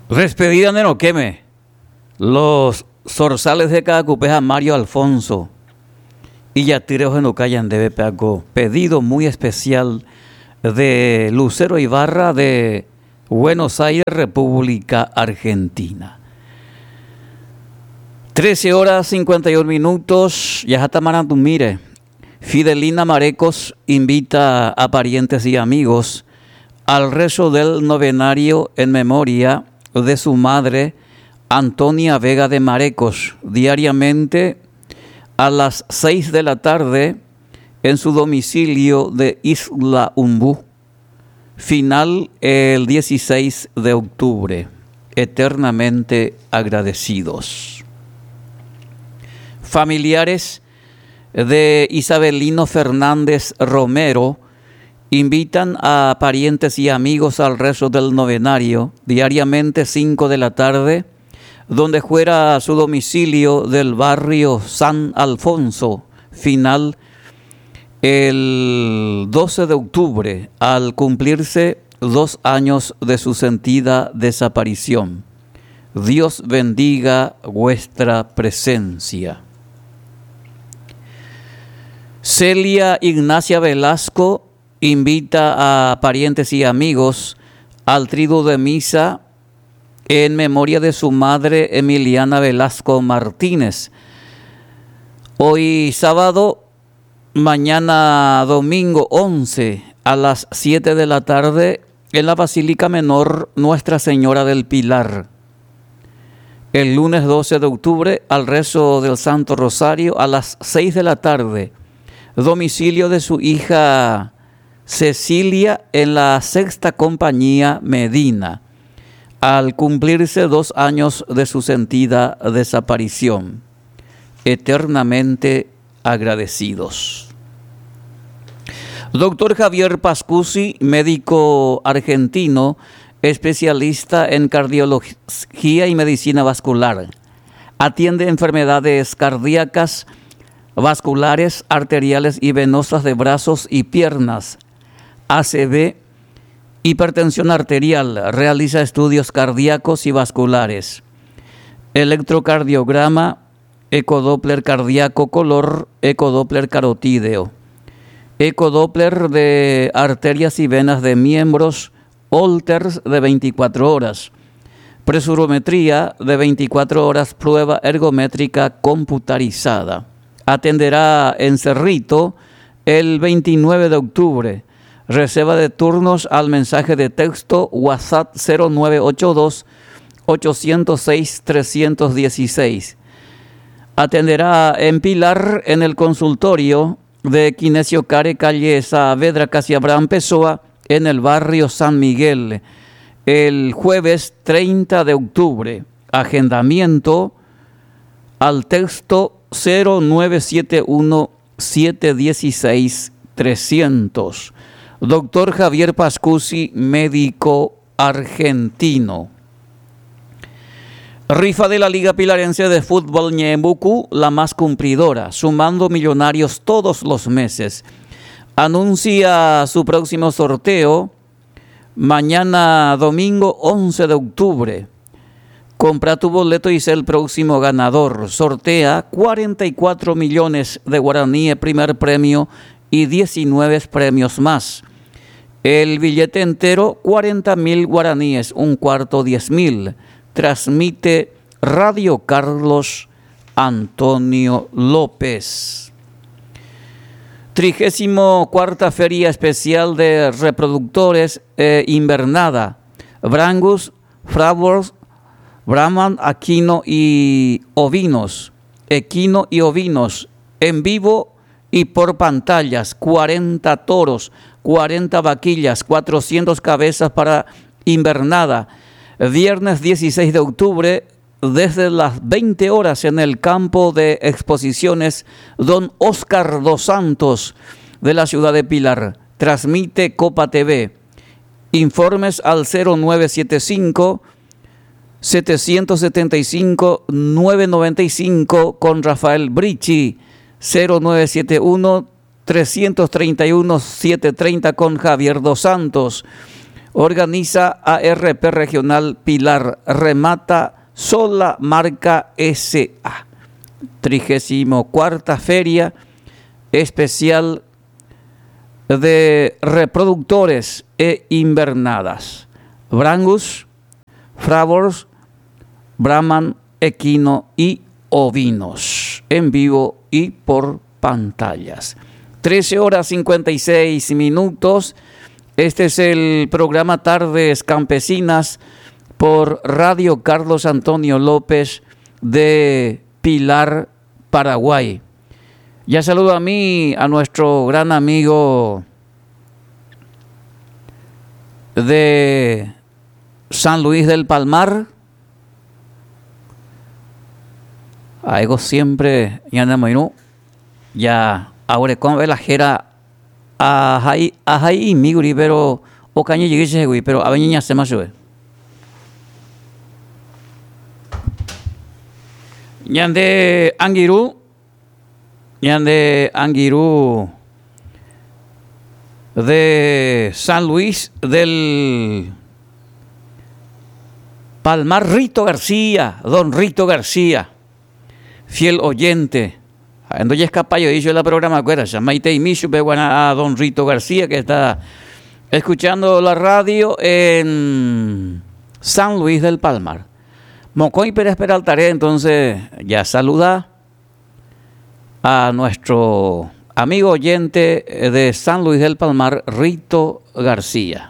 Despedida de Noqueme. Los zorzales de Cacupeja Mario Alfonso. Y Yatireos en Ocayan debe Peaco. Pedido muy especial de Lucero Ibarra de Buenos Aires, República Argentina. 13 horas 51 minutos. Yajata Marantumire. Fidelina Marecos invita a parientes y amigos al rezo del novenario en memoria de su madre Antonia Vega de Marecos, diariamente a las 6 de la tarde en su domicilio de Isla Umbú. Final el 16 de octubre. Eternamente agradecidos. Familiares de Isabelino Fernández Romero invitan a parientes y amigos al rezo del novenario, diariamente 5 de la tarde, donde fuera su domicilio del barrio San Alfonso, final el 12 de octubre, al cumplirse 2 años de su sentida desaparición. Dios bendiga vuestra presencia. Celia Ignacia Velasco invita a parientes y amigos al triduo de misa en memoria de su madre Emiliana Velasco Martínez. Hoy sábado, mañana domingo 11 a las 7 de la tarde en la Basílica Menor Nuestra Señora del Pilar. El lunes 12 de octubre al rezo del Santo Rosario a las 6 de la tarde. Domicilio de su hija Cecilia en la Sexta Compañía Medina, al cumplirse 2 años de su sentida desaparición. Eternamente agradecidos. Doctor Javier Pascusi, médico argentino, especialista en cardiología y medicina vascular. Atiende enfermedades cardíacas, vasculares, arteriales y venosas de brazos y piernas, ACV, hipertensión arterial, realiza estudios cardíacos y vasculares, electrocardiograma, ecodoppler cardíaco color, ecodoppler carotídeo, ecodoppler de arterias y venas de miembros, Holters de 24 horas, presurometría de 24 horas, prueba ergométrica computarizada. Atenderá en Cerrito el 29 de octubre. Reserva de turnos al mensaje de texto WhatsApp 0982-806-316. Atenderá en Pilar en el consultorio de Kinesio Care, calle Saavedra, casi Abraham Pessoa, en el barrio San Miguel, el jueves 30 de octubre. Agendamiento al texto 0971-716-300. Doctor Javier Pascusi, médico argentino. Rifa de la Liga Pilarense de Fútbol Ñeembucú, la más cumplidora, sumando millonarios todos los meses. Anuncia su próximo sorteo mañana domingo 11 de octubre. Compra tu boleto y sé el próximo ganador. Sortea 44 millones de guaraníes primer premio y 19 premios más. El billete entero 40.000 guaraníes, un cuarto 10.000. Transmite Radio Carlos Antonio López. 34ª Feria Especial de Reproductores Invernada. Brangus, Flowers, Brahman, Equino y ovinos, en vivo y por pantallas, 40 toros, 40 vaquillas, 400 cabezas para invernada. Viernes 16 de octubre, desde las 20 horas en el campo de exposiciones Don Oscar dos Santos de la ciudad de Pilar. Transmite Copa TV. Informes al 0975 775-995 con Rafael Brici, 0971-331-730 con Javier Dos Santos. Organiza ARP Regional Pilar, remata Sola Marca SA. 34ª Feria Especial de Reproductores e Invernadas. Brangus, Fravors, Brahman, Equino y Ovinos. En vivo y por pantallas. 13:56. Este es el programa Tardes Campesinas por Radio Carlos Antonio López de Pilar, Paraguay. Ya saludo a nuestro gran amigo de San Luis del Palmar. Algo siempre ya ahora con la jera ahí miguri pero o cañe llegué pero a veña se más Ñande Anguirú de San Luis del Palmar, Rito García, don Rito García, fiel oyente. Ando ya escapado, hizo la programa, Maite y Michu, a don Rito García, que está escuchando la radio en San Luis del Palmar. Mocoy Pérez Peraltaré, entonces ya saluda a nuestro amigo oyente de San Luis del Palmar, Rito García.